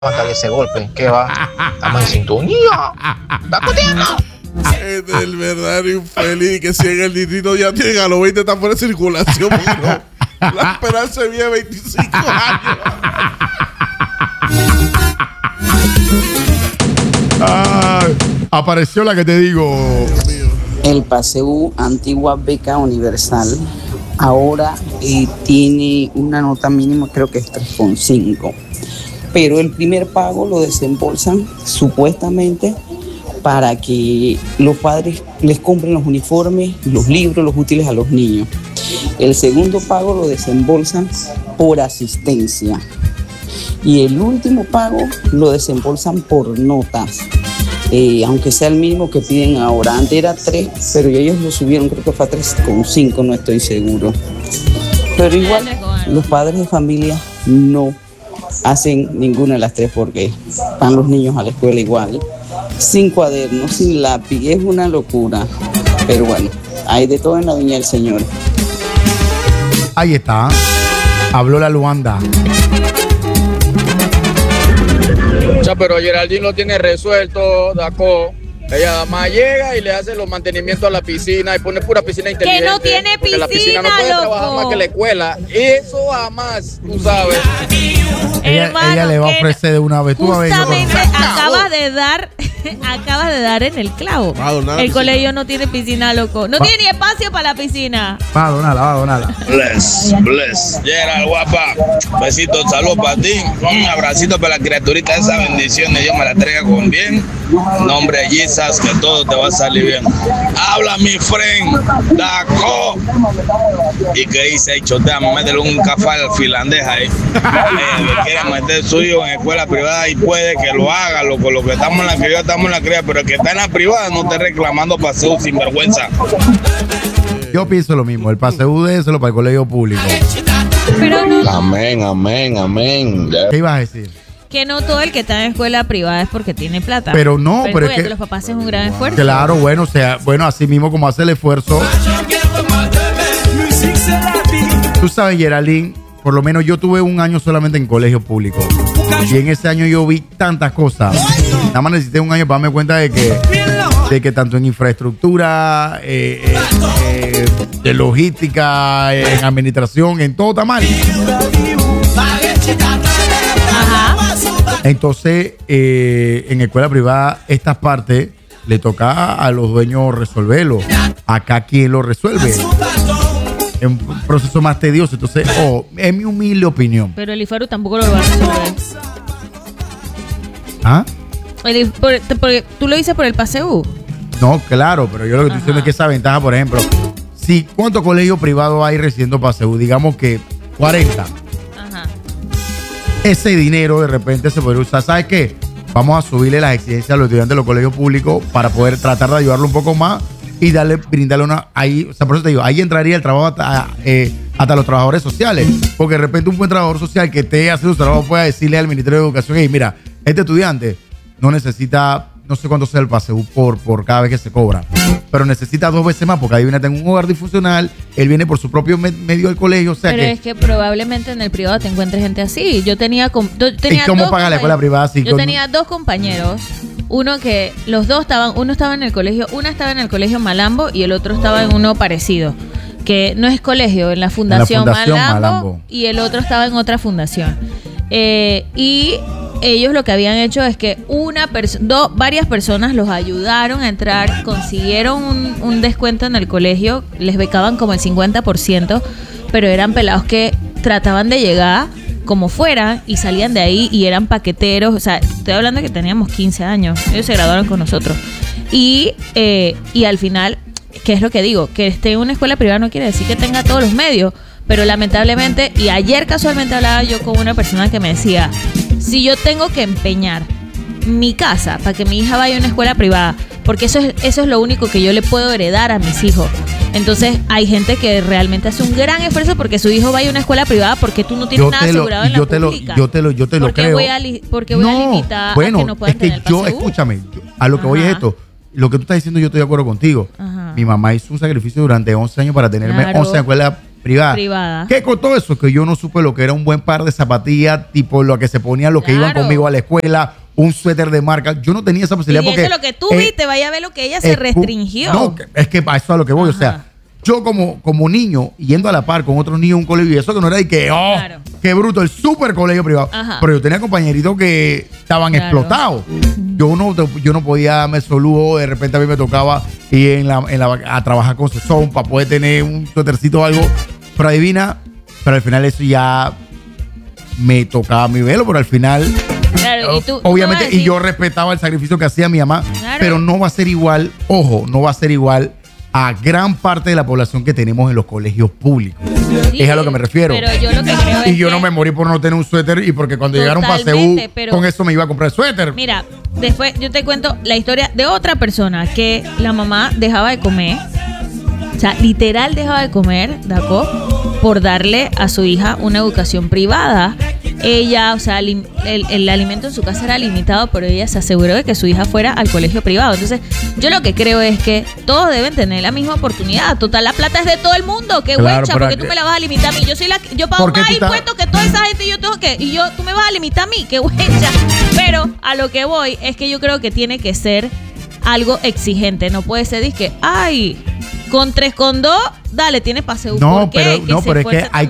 aguantar ese golpe. ¿Qué va? Estamos en sintonía. ¿Va cotiendo? Es del verdadero infeliz que si en el distrito ya tienen a los 20 están fuera de circulación. No. La esperanza de vida de 25 años. Apareció la que te digo. El PASEU Antigua Beca Universal ahora tiene una nota mínima, creo que es 3,5. Pero el primer pago lo desembolsan supuestamente para que los padres les compren los uniformes, los libros, los útiles a los niños. El segundo pago lo desembolsan por asistencia. Y el último pago lo desembolsan por notas. Aunque sea el mínimo que piden ahora. Antes era 3, pero ellos lo subieron, creo que fue a 3,5, no estoy seguro. Pero igual, los padres de familia no hacen ninguna de las 3 porque van los niños a la escuela igual, sin cuadernos, sin lápiz. Es una locura. Pero bueno, hay de todo en la viña del Señor. Ahí está. Habló la Luanda. Ya, pero Geraldine lo tiene resuelto, Daco. Ella nada más llega y le hace los mantenimientos a la piscina y pone pura piscina inteligente. Que no tiene piscina, la piscina no puede trabajar más que la escuela. Eso jamás, tú sabes. Ella le va a ofrecer de una vez. Justamente acabas de dar en el clavo. El colegio no tiene piscina, loco. No tiene ni espacio para la piscina. Va a donarla. Bless. Gerald, guapa. Besitos, salud para ti. Un abracito para la criaturita. Esa bendición de Dios me la traiga con bien. Nombre de Jesus, que todo te va a salir bien. Habla mi friend, Daco. Y que dice, chotea, métele un café al finlandés ahí. Que quiera meter suyo en escuela privada y puede que lo haga, loco. Lo que estamos en la privada, estamos en la cría, pero el que está en la privada no esté reclamando paseo sin vergüenza. Yo pienso lo mismo, el paseo de eso para el colegio público. Pero no. Amén. ¿Qué ibas a decir? Que no todo el que está en escuela privada es porque tiene plata. Pero no, pero es que los papás hacen un gran esfuerzo. Claro, bueno, así mismo como hace el esfuerzo. Tú sabes, Geraldine, por lo menos yo tuve un año solamente en colegio público. Y en ese año yo vi tantas cosas. Nada más necesité un año para darme cuenta de que tanto en infraestructura, de logística, en administración, en todo está mal. Entonces, en escuela privada, estas partes le toca a los dueños resolverlo. Acá, ¿quién lo resuelve? Es un proceso más tedioso. Entonces, es mi humilde opinión. Pero el IFARU tampoco lo va a resolver. ¿Ah? Porque tú lo dices por el PASEU. No, claro, pero yo lo que estoy diciendo es que esa ventaja, por ejemplo, si ¿cuántos colegios privados hay recibiendo PASEU? Digamos que 40. Ese dinero de repente se puede usar. ¿Sabes qué? Vamos a subirle las exigencias a los estudiantes de los colegios públicos para poder tratar de ayudarlo un poco más y brindarle una. Ahí, o sea, por eso te digo, ahí entraría el trabajo hasta los trabajadores sociales. Porque de repente un buen trabajador social que esté haciendo su trabajo pueda decirle al Ministerio de Educación: hey, mira, este estudiante no necesita, no sé cuánto sea el PASEU por cada vez que se cobra, pero necesita 2 veces más porque ahí viene en un hogar disfuncional, él viene por su propio medio del colegio. O sea, pero es que probablemente en el privado te encuentres gente así. Yo tenía ¿y cómo paga la escuela privada así? Yo tenía 2 compañeros, uno estaba en el colegio, una estaba en el colegio Malambo y el otro estaba en uno parecido, que no es colegio, en la Fundación Malambo, y el otro estaba en otra fundación. Y ellos lo que habían hecho es que varias personas los ayudaron a entrar, consiguieron un descuento en el colegio, les becaban como el 50%, pero eran pelados que trataban de llegar como fuera y salían de ahí y eran paqueteros. O sea, estoy hablando de que teníamos 15 años, ellos se graduaron con nosotros. Y al final, ¿qué es lo que digo? Que esté en una escuela privada no quiere decir que tenga todos los medios, pero lamentablemente, y ayer casualmente hablaba yo con una persona que me decía: si yo tengo que empeñar mi casa para que mi hija vaya a una escuela privada, porque eso es lo único que yo le puedo heredar a mis hijos. Entonces hay gente que realmente hace un gran esfuerzo porque su hijo vaya a una escuela privada, porque tú no tienes nada asegurado en la pública. Yo te lo creo. Porque voy a limitar a que no puedan tener el PASEU. Escúchame, a lo que voy es esto. Lo que tú estás diciendo, yo estoy de acuerdo contigo. Ajá. Mi mamá hizo un sacrificio durante 11 años para tenerme 11 escuelas privada. ¿Qué con todo eso? Que yo no supe lo que era un buen par de zapatillas, tipo lo que se ponían los que iban conmigo a la escuela, un suéter de marca. Yo no tenía esa posibilidad. Y porque eso es lo que tú viste, vaya a ver lo que ella se restringió. No, es que a eso es a lo que voy. Ajá. O sea, yo como niño, yendo a la par con otros niños en un colegio, y eso que no era de que, claro, qué bruto, el súper colegio privado. Ajá. Pero yo tenía compañeritos que estaban explotados. Yo no podía darme ese lujo. De repente a mí me tocaba ir a trabajar con Sesón para poder tener un suétercito o algo. Pero adivina, pero al final eso ya me tocaba a mi velo, pero al final... Claro, obviamente, y yo respetaba el sacrificio que hacía mi mamá, claro, pero no va a ser igual, ojo, no va a ser igual a gran parte de la población que tenemos en los colegios públicos. Sí, es a lo que me refiero. Pero yo lo que creo y yo no me morí por no tener un suéter y porque cuando llegaron PASEU, con eso me iba a comprar el suéter. Mira, después yo te cuento la historia de otra persona que la mamá dejaba de comer, o sea, literal dejaba de comer, ¿d'accord? Por darle a su hija una educación privada. Ella, o sea, el alimento en su casa era limitado, pero ella se aseguró de que su hija fuera al colegio privado. Entonces, yo lo que creo es que todos deben tener la misma oportunidad. Total, la plata es de todo el mundo. Qué claro, huecha, porque tú me la vas a limitar a mí. Yo pago más impuestos que toda esa gente y yo tengo que... Y tú me vas a limitar a mí, qué huecha. Pero a lo que voy es que yo creo que tiene que ser algo exigente. No puede ser que, ay, con 3 con 2, dale, tienes PASEU. No, pero es que hay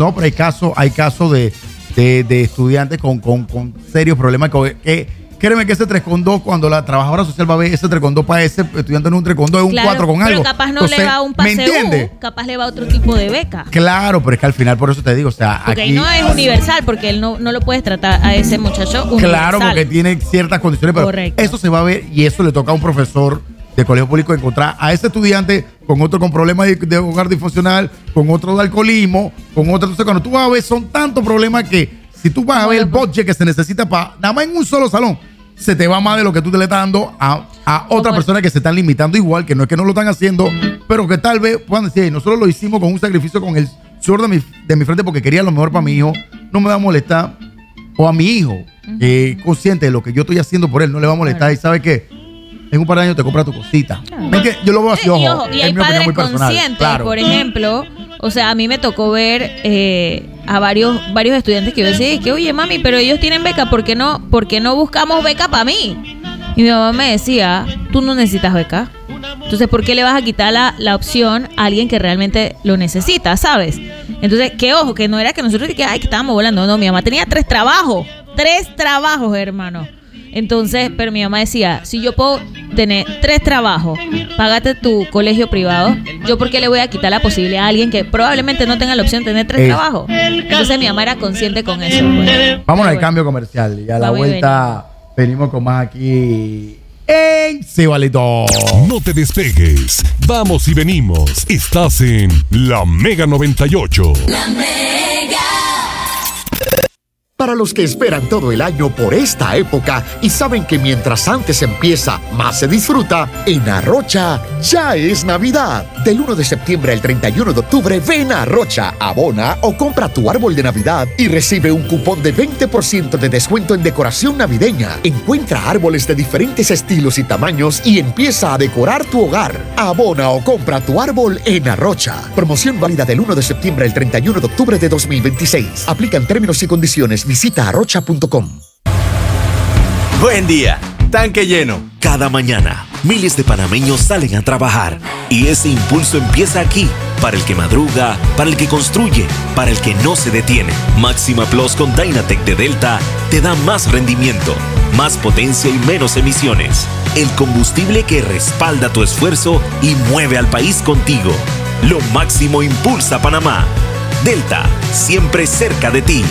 casos de estudiantes con serios problemas que créeme que ese 3,2 cuando la trabajadora social va a ver ese 3,2 para ese estudiante no es un 3,2, es un 4 con algo. Pero capaz no le va un PASEU, capaz le va otro tipo de beca. Claro, pero es que al final por eso te digo, o sea, porque aquí no es universal, porque él no lo puedes tratar a ese muchacho universal. Claro, porque tiene ciertas condiciones, pero correcto, eso se va a ver y eso le toca a un profesor de colegio público encontrar a ese estudiante con otro con problemas de hogar disfuncional, con otro de alcoholismo, con otro. Entonces, cuando tú vas a ver, son tantos problemas que si tú vas a ver el budget que se necesita para nada más en un solo salón, se te va más de lo que tú te le estás dando a otras personas que se están limitando igual, que no es que no lo están haciendo, pero que tal vez puedan decir, nosotros lo hicimos con un sacrificio, con el sudor de mi frente porque quería lo mejor para mi hijo, no me va a molestar. O a mi hijo, que es consciente de lo que yo estoy haciendo por él, no le va a molestar. Y sabe que en un par de años te compra tu cosita. Claro. Yo lo veo así, ojo. Y hay padres conscientes, claro, por ejemplo. O sea, a mí me tocó ver a varios estudiantes que yo decía que, oye, mami, pero ellos tienen beca, ¿por qué no buscamos beca para mí? Y mi mamá me decía, tú no necesitas beca. Entonces, ¿por qué le vas a quitar la opción a alguien que realmente lo necesita, sabes? Entonces, que ojo, que no era que nosotros que estábamos volando. No, mi mamá tenía 3 trabajos. 3 trabajos, hermano. Entonces, pero mi mamá decía, si yo puedo tener 3 trabajos, págate tu colegio privado, ¿yo por qué le voy a quitar la posibilidad a alguien que probablemente no tenga la opción de tener 3 trabajos? Entonces mi mamá era consciente con eso. Pues. Vámonos al cambio comercial y a la vuelta venimos con más aquí en Cibalito. No te despegues, vamos y venimos. Estás en La Mega 98. La Mega. Para los que esperan todo el año por esta época y saben que mientras antes empieza, más se disfruta, en Arrocha ya es Navidad. Del 1 de septiembre al 31 de octubre, ven a Arrocha, abona o compra tu árbol de Navidad y recibe un cupón de 20% de descuento en decoración navideña. Encuentra árboles de diferentes estilos y tamaños y empieza a decorar tu hogar. Abona o compra tu árbol en Arrocha. Promoción válida del 1 de septiembre al 31 de octubre de 2026. Aplican términos y condiciones. Visita arrocha.com. Buen día, tanque lleno. Cada mañana, miles de panameños salen a trabajar y ese impulso empieza aquí, para el que madruga, para el que construye, para el que no se detiene. Máxima Plus con Dynatec de Delta te da más rendimiento, más potencia y menos emisiones. El combustible que respalda tu esfuerzo y mueve al país contigo. Lo máximo impulsa Panamá. Delta, siempre cerca de ti.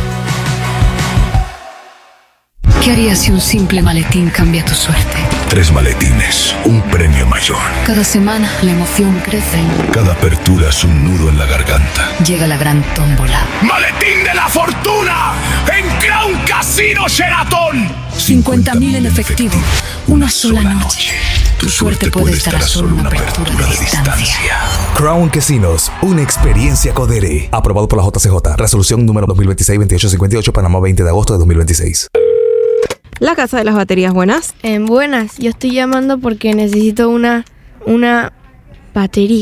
¿Qué harías si un simple maletín cambia tu suerte? 3 maletines, un premio mayor. Cada semana la emoción crece. Cada apertura es un nudo en la garganta. Llega la gran tómbola. ¡Maletín de la fortuna! ¡En Crown Casino Sheraton! 50.000 en efectivo. Una sola noche. Tu suerte puede estar a solo una apertura de distancia. Crown Casinos, una experiencia Codere. Aprobado por la JCJ. Resolución número 2026-2858, Panamá, 20 de agosto de 2026. La Casa de las Baterías, ¿buenas? Buenas, yo estoy llamando porque necesito una batería.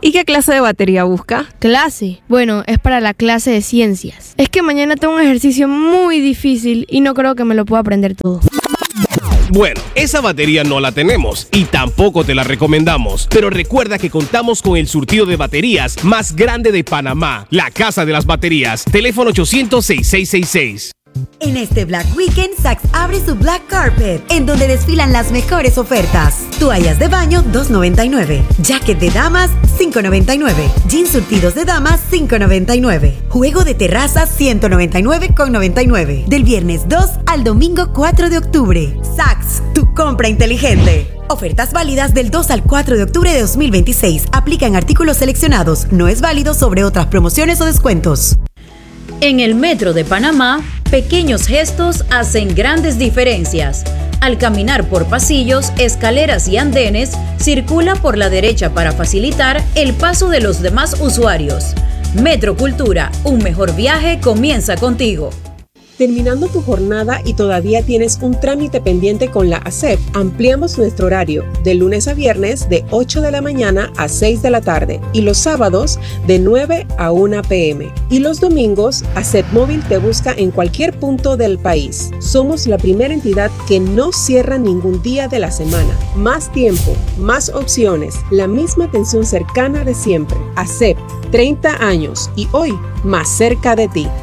¿Y qué clase de batería busca? ¿Clase? Bueno, es para la clase de ciencias. Es que mañana tengo un ejercicio muy difícil y no creo que me lo pueda aprender todo. Bueno, esa batería no la tenemos y tampoco te la recomendamos, pero recuerda que contamos con el surtido de baterías más grande de Panamá, la Casa de las Baterías, teléfono 800-6666. En este Black Weekend, Saks abre su Black Carpet, en donde desfilan las mejores ofertas. Toallas de baño, $2.99. Jacket de damas, $5.99. Jeans surtidos de damas, $5.99. Juego de terraza, $199,99. Del viernes 2 al domingo 4 de octubre. Saks, tu compra inteligente. Ofertas válidas del 2 al 4 de octubre de 2026. Aplican artículos seleccionados. No es válido sobre otras promociones o descuentos. En el Metro de Panamá, pequeños gestos hacen grandes diferencias. Al caminar por pasillos, escaleras y andenes, circula por la derecha para facilitar el paso de los demás usuarios. Metro Cultura, un mejor viaje comienza contigo. Terminando tu jornada y todavía tienes un trámite pendiente con la ASEP, ampliamos nuestro horario de lunes a viernes de 8 de la mañana a 6 de la tarde y los sábados de 9 a 1 p.m. Y los domingos, ASEP Móvil te busca en cualquier punto del país. Somos la primera entidad que no cierra ningún día de la semana. Más tiempo, más opciones, la misma atención cercana de siempre. ASEP, 30 años y hoy más cerca de ti.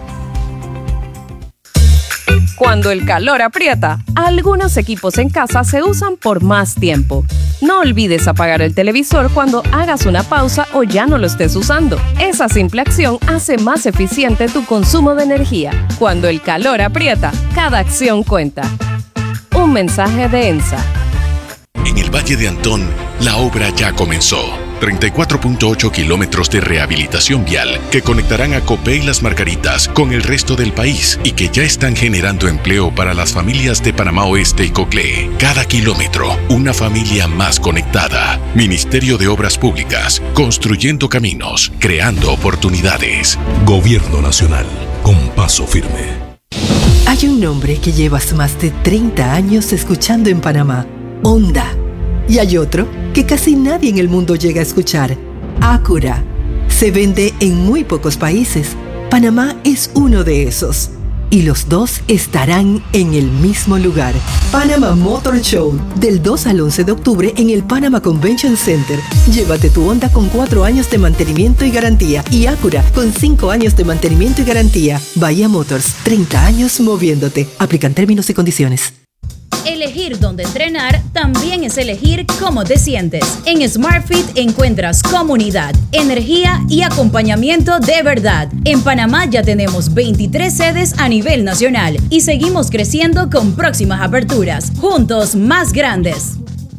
Cuando el calor aprieta, algunos equipos en casa se usan por más tiempo. No olvides apagar el televisor cuando hagas una pausa o ya no lo estés usando. Esa simple acción hace más eficiente tu consumo de energía. Cuando el calor aprieta, cada acción cuenta. Un mensaje de ENSA. En el Valle de Antón, la obra ya comenzó. 34.8 kilómetros de rehabilitación vial que conectarán a Copé y Las Margaritas con el resto del país y que ya están generando empleo para las familias de Panamá Oeste y Coclé. Cada kilómetro, una familia más conectada. Ministerio de Obras Públicas, construyendo caminos, creando oportunidades. Gobierno Nacional, con paso firme. Hay un nombre que llevas más de 30 años escuchando en Panamá, Honda. Y hay otro que casi nadie en el mundo llega a escuchar, Acura. Se vende en muy pocos países. Panamá es uno de esos. Y los dos estarán en el mismo lugar. Panama Motor Show, del 2 al 11 de octubre en el Panama Convention Center. Llévate tu Honda con 4 años de mantenimiento y garantía y Acura con 5 años de mantenimiento y garantía. Bahía Motors, 30 años moviéndote. Aplican términos y condiciones. Elegir dónde entrenar también es elegir cómo te sientes. En SmartFit encuentras comunidad, energía y acompañamiento de verdad. En Panamá ya tenemos 23 sedes a nivel nacional y seguimos creciendo con próximas aperturas. Juntos más grandes.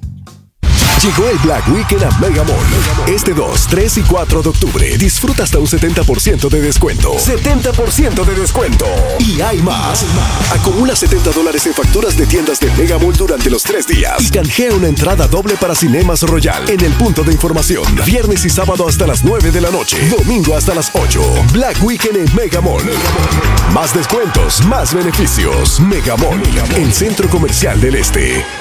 Llegó el Black Weekend a Mega Mall. Este 2, 3 y 4 de octubre disfruta hasta un 70% de descuento. ¡70% de descuento! Y hay más. Acumula $70 en facturas de tiendas de Mega Mall durante los 3 días. Y canjea una entrada doble para Cinemas Royal en el punto de información. Viernes y sábado hasta las 9 de la noche. Domingo hasta las 8. Black Weekend en Mega Mall. Más descuentos, más beneficios. Mega Mall, el centro comercial del Este.